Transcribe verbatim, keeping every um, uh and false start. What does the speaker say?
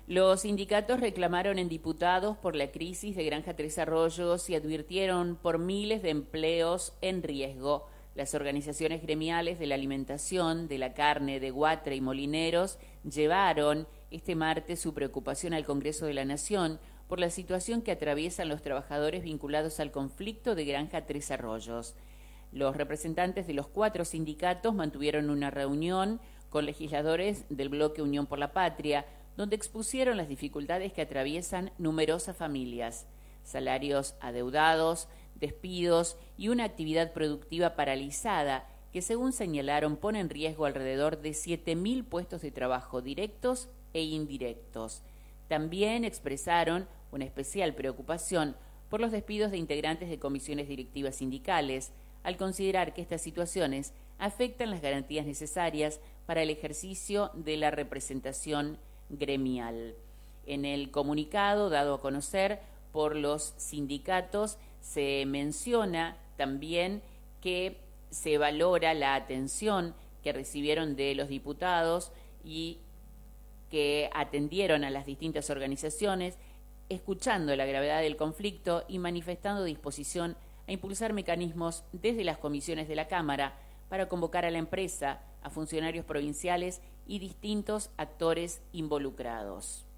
Los sindicatos reclamaron en diputados por la crisis de Granja Tres Arroyos y advirtieron por miles de empleos en riesgo. Las organizaciones gremiales de la alimentación, de la carne, de Guatra y Molineros llevaron este martes su preocupación al Congreso de la Nación por la situación que atraviesan los trabajadores vinculados al conflicto de Granja Tres Arroyos. Los representantes de los cuatro sindicatos mantuvieron una reunión con legisladores del bloque Unión por la Patria, donde expusieron las dificultades que atraviesan numerosas familias, salarios adeudados, despidos y una actividad productiva paralizada que, según señalaron, pone en riesgo alrededor de siete mil puestos de trabajo directos e indirectos. También expresaron una especial preocupación por los despidos de integrantes de comisiones directivas sindicales, al considerar que estas situaciones afectan las garantías necesarias para el ejercicio de la representación gremial. En el comunicado dado a conocer por los sindicatos se menciona también que se valora la atención que recibieron de los diputados y que atendieron a las distintas organizaciones, escuchando la gravedad del conflicto y manifestando disposición a impulsar mecanismos desde las comisiones de la Cámara para convocar a la empresa, a funcionarios provinciales y distintos actores involucrados.